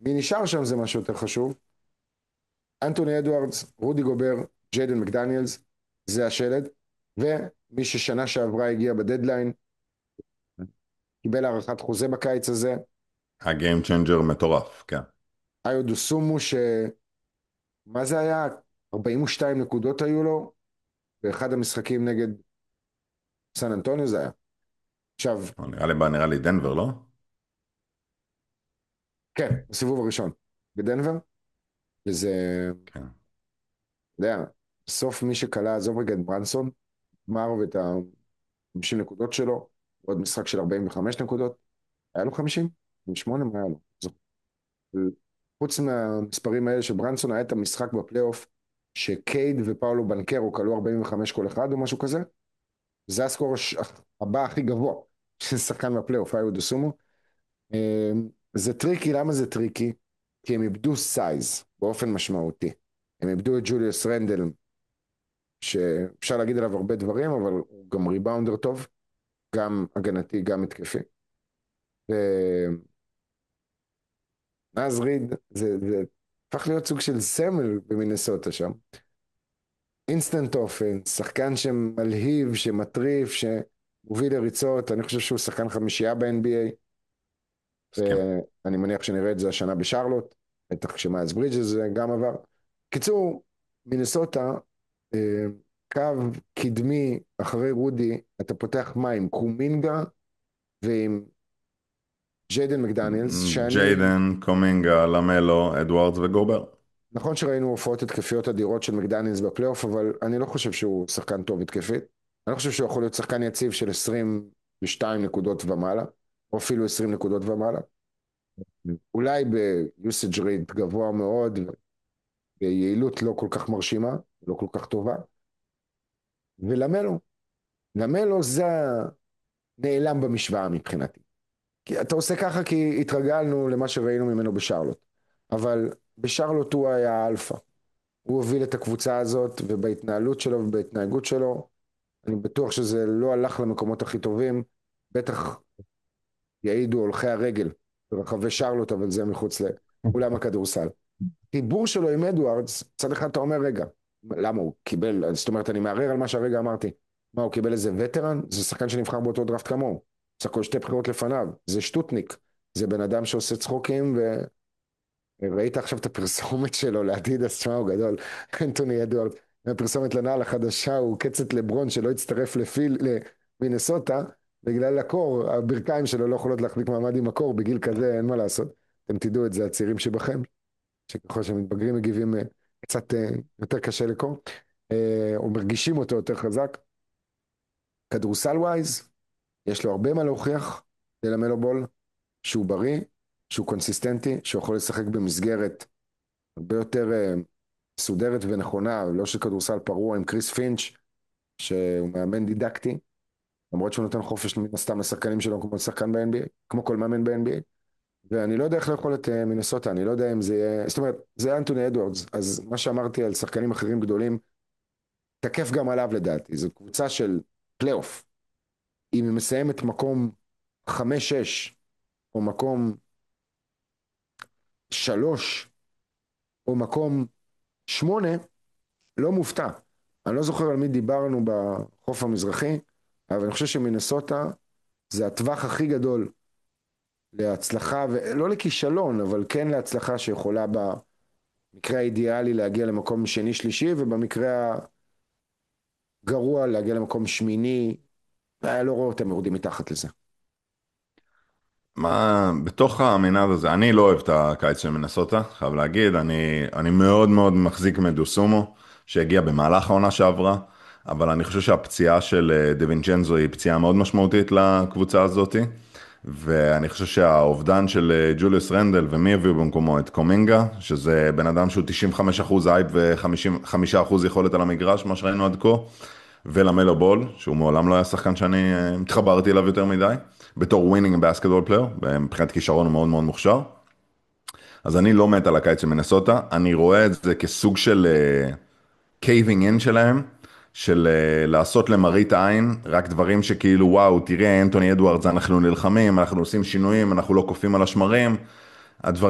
מי נשאר שם זה משהו יותר חשוב. אנטוני אדוארדס, רודי גובר, ג'יידן מקדניאלס, זה השלד, ומי ששנה שעברה הגיע בדדליין, קיבל הארכת חוזה בקיץ הזה, הגיים צ'יינג'ר מטורף, כן. איו דוסומו, מה זה היה? 42 נקודות היו לו, באחד המשחקים נגד סן אנטוניו זה היה. עכשיו, נראה לי דנבר, לא? כן, בסיבוב הראשון, בדנבר, וזה, כן. אתה יודע, בסוף מי שקלה, עזוב רגע את ברנסון, גמר ואת ה-50 נקודות שלו, עוד משחק של 45 נקודות, היה לו 50? 58? מה היה לו? חוץ מהמספרים האלה של ברנסון, היה את המשחק בפלייאוף, שקייד ופאולו בנקרו כלו 45 כל אחד או משהו כזה, זה הסקור הבא הכי גבוה של שחקן בפלייאוף, איו דוסומו. זה טריקי, למה זה טריקי? כי הם איבדו סייז באופן משמעותי. הם איבדו את ג'וליוס רנדל, שאפשר להגיד עליו הרבה דברים, אבל הוא גם ריבאונדר טוב, גם הגנתי, גם התקפי. ואז ריד, זה הפך להיות סוג של סמל במינסוטה שם. אינסטנט אופנס, שחקן שמלהיב, שמטריף, שמוביל לריצות, אני חושב שהוא שחקן חמישייה ב-NBA, מסכים. ואני מניח שנראה את זה השנה בשרלוט, בטח כשמיילס ברידג'ס גם עבר. קיצור, מינסוטה, אה, קו קדמי אחרי רודי, אתה פותח מה עם קומינגה ועם ג'יידן מקדניאלס, שאני, ג'יידן, קומינגה, למלו, אדוארדס וגובר. נכון שראינו הופעות התקפיות אדירות של מקדניאלס בפלייאוף, אבל אני לא חושב שהוא שחקן טוב התקפית. אני לא חושב שהוא יכול להיות שחקן יציב של 22 נקודות ומעלה, או אפילו 20 נקודות ומעלה. אולי ביוסאג' רייט גבוה מאוד, ביעילות לא כל כך מרשימה, לא כל כך טובה. ולמלו, למלו זה נעלם במשוואה מבחינתי. כי אתה עושה ככה כי התרגלנו למה שראינו ממנו בשרלוט. אבל בשרלוט הוא היה האלפא. הוא הוביל את הקבוצה הזאת, ובהתנהלות שלו ובהתנהגות שלו, אני בטוח שזה לא הלך למקומות הכי טובים, בטח יעידו הולכי הרגל ברחבי שרלוט, אבל זה מחוץ לאולם הכדורסל. חיבור שלו עם אדוארדס, צד אחד אתה אומר, רגע, למה הוא קיבל, זאת אומרת, אני מערער על מה שהרגע אמרתי. מה, הוא קיבל איזה וטרן? זה שחקן שנבחר באותו דראפט כמוהו. בסך הכל שתי בחירות לפניו. זה שטוטניק. זה בן אדם שעושה צחוקים, וראית עכשיו את הפרסומת שלו לאדידס, תשמע, הוא גדול. אנטוני אדוארדס, הפרסומת לנעל החדשה, הוא קצת לברון שלא הצטרף למינסוטה, בגלל הקור, הברכיים שלו לא יכולות להחזיק מעמד עם הקור, בגיל כזה אין מה לעשות. אתם תדעו את זה, הצעירים שבכם. שככל שמתבגרים מגיבים קצת יותר קשה לקרוא, או מרגישים אותו יותר חזק. כדורסל ווייז, יש לו הרבה מה להוכיח ללמלו בול, שהוא בריא, שהוא קונסיסטנטי, שהוא יכול לשחק במסגרת הרבה יותר מסודרת ונכונה, לא של כדורסל פרוע עם קריס פינץ', שהוא מאמן דידקטי, למרות שהוא נותן חופש מן הסתם לשחקנים שלו כמו שחקן ב-NBA, כמו כל מאמן ב-NBA, ואני לא יודע איך לאכול את מינסוטה, אני לא יודע אם זה יהיה, זאת אומרת, זה אנטוני אדוארדס, אז מה שאמרתי על שחקנים אחרים גדולים, תקף גם עליו לדעתי, זו קבוצה של פלייאוף, אם היא מסיימת מקום 5-6, או מקום 3, או מקום 8, לא מופתע. אני לא זוכר על מי דיברנו בחוף המזרחי, אבל אני חושב שמינסוטה זה הטווח הכי גדול להצלחה, ולא לכישלון, אבל כן להצלחה שיכולה במקרה האידיאלי להגיע למקום שני שלישי, ובמקרה הגרוע להגיע למקום שמיני, לא רואה אותם יורדים מתחת לזה. בתוך המנעד הזה, אני לא אוהב את הקיץ של מנסוטה, חייב להגיד, אני מאוד מאוד מחזיק מדוסומו, שהגיע במהלך העונה שעברה, אבל אני חושב שהפציעה של דווינצ'נזו היא פציעה מאוד משמעותית לקבוצה הזאת, ואני חושב שהאובדן של ג'וליוס רנדל, ומי הביאו במקומו את קומינגה, שזה בן אדם שהוא 95% אייפ ו5% יכולת על המגרש, מה שראינו עד כה, ולמלו בול, שהוא מעולם לא היה שחקן שאני התחברתי אליו יותר מדי, בתור ווינינג בסקטבול פלייר, מבחינת כישרון הוא מאוד מאוד מוכשר. אז אני לא מת על הקיץ של מנסוטה, אני רואה את זה כסוג של קייבינג אין שלהם, של לעשות למראית עין, רק דברים שכאילו וואו, תראה אנטוני אדוארדס, אנחנו נלחמים, אנחנו עושים שינויים, אנחנו לא קופאים על השמרים, הדברים